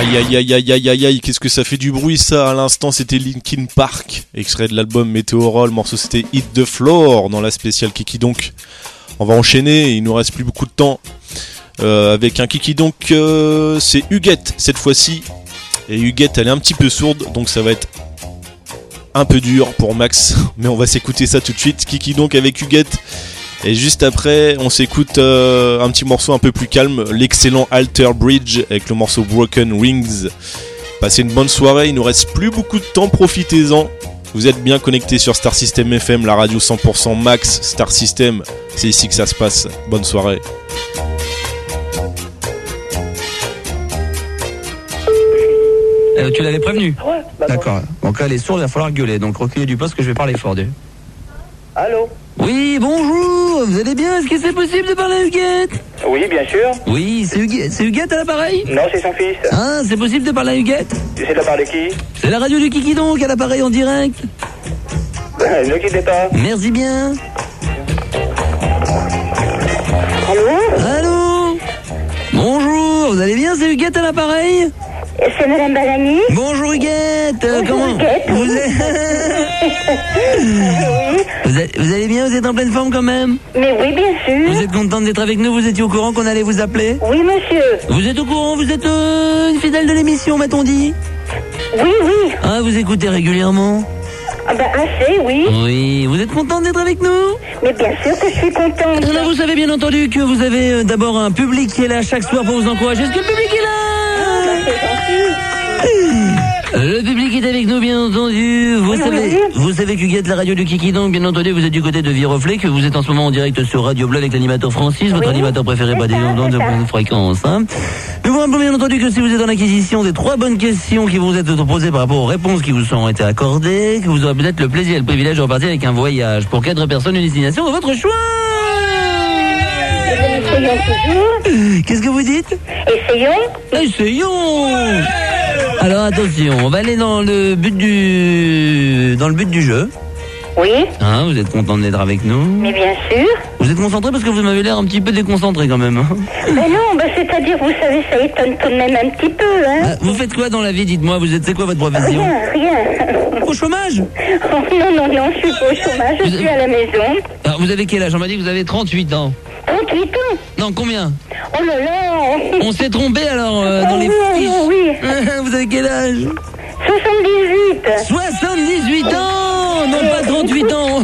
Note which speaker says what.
Speaker 1: Aïe aïe aïe aïe aïe aïe aïe, qu'est-ce que ça fait du bruit ça. À l'instant c'était Linkin Park, extrait de l'album Meteora, le morceau c'était Hit the Floor dans la spéciale Kiki Donc. On va enchaîner, il nous reste plus beaucoup de temps avec un Kiki Donc, c'est Huguette cette fois-ci. Et Huguette elle est un petit peu sourde, donc ça va être un peu dur pour Max, mais on va s'écouter ça tout de suite. Kiki Donc avec Huguette. Et juste après, on s'écoute un petit morceau un peu plus calme, l'excellent Alter Bridge avec le morceau Broken Wings. Passez une bonne soirée, il nous reste plus beaucoup de temps, profitez-en. Vous êtes bien connectés sur Star System FM, la radio 100% Max Star System. C'est ici que ça se passe. Bonne soirée.
Speaker 2: Tu l'avais prévenu?
Speaker 3: Ouais, bah
Speaker 2: d'accord. Donc elle est sourde, il va falloir gueuler. Donc reculez du poste que je vais parler fort.
Speaker 3: Allô?
Speaker 2: Oui, bonjour, vous allez bien? Est-ce que c'est possible de parler à Huguette?
Speaker 3: Oui, bien sûr.
Speaker 2: Oui, c'est Huguette à l'appareil?
Speaker 3: Non, c'est son fils.
Speaker 2: Ah, c'est possible de parler à Huguette?
Speaker 3: C'est de la part de qui?
Speaker 2: C'est la radio du Kiki Donc à l'appareil en direct.
Speaker 3: Ne quittez pas.
Speaker 2: Merci bien.
Speaker 4: Allô?
Speaker 2: Allô? Bonjour, vous allez bien? C'est Huguette à l'appareil?
Speaker 4: C'est Madame Balani?
Speaker 2: Bonjour Huguette.
Speaker 4: Bonjour,
Speaker 2: comment
Speaker 4: Huguette.
Speaker 2: Vous allez bien? Vous êtes en pleine forme quand même?
Speaker 4: Mais oui, bien sûr.
Speaker 2: Vous êtes contente d'être avec nous? Vous étiez au courant qu'on allait vous appeler?
Speaker 4: Oui, monsieur.
Speaker 2: Vous êtes au courant? Vous êtes une fidèle de l'émission, m'a-t-on dit?
Speaker 4: Oui, oui.
Speaker 2: Ah, vous écoutez régulièrement?
Speaker 4: Ah ben, assez, oui.
Speaker 2: Oui. Vous êtes contente d'être avec nous?
Speaker 4: Mais bien sûr que je suis contente.
Speaker 2: Alors, vous savez bien entendu que vous avez d'abord un public qui est là chaque soir pour vous encourager. Est-ce que le public est là?
Speaker 4: C'est gentil.
Speaker 2: Le public est avec nous, bien entendu. Vous savez qu'Huguette, la radio du Kiki Donc, bien entendu, vous êtes du côté de Viroflay, que vous êtes en ce moment en direct sur Radio Bleu avec l'animateur Francis, votre animateur préféré, pas des noms de bonne fréquence. Hein. Nous vous rappelons bien entendu que si vous êtes en acquisition des 3 bonnes questions qui vous être posées par rapport aux réponses qui vous sont été accordées, que vous aurez peut-être le plaisir et le privilège de repartir avec un voyage pour 4 personnes, une destination de votre choix.
Speaker 4: Essayons toujours.
Speaker 2: Qu'est-ce que vous dites? Essayons. Alors attention, on va aller dans le but du jeu.
Speaker 4: Oui.
Speaker 2: Hein, vous êtes content d'être avec nous?
Speaker 4: Mais bien sûr.
Speaker 2: Vous êtes concentré parce que vous m'avez l'air un petit peu déconcentré quand même. Hein.
Speaker 4: Mais non, ben, c'est-à-dire, vous savez, ça étonne tout de même un petit peu, hein.
Speaker 2: Ah, vous faites quoi dans la vie, dites-moi? C'est quoi votre profession?
Speaker 4: Rien.
Speaker 2: Au chômage?
Speaker 4: Oh, non, je suis pas au chômage, je suis à la maison.
Speaker 2: Alors, vous avez quel âge? On m'a dit que vous avez 38 ans.
Speaker 4: 38 ans?
Speaker 2: Non, combien?
Speaker 4: Oh là là.
Speaker 2: On s'est trompé alors dans les fiches.
Speaker 4: Oui.
Speaker 2: Vous avez quel âge?
Speaker 4: 78.
Speaker 2: 78 ans. Non, pas 38 ans.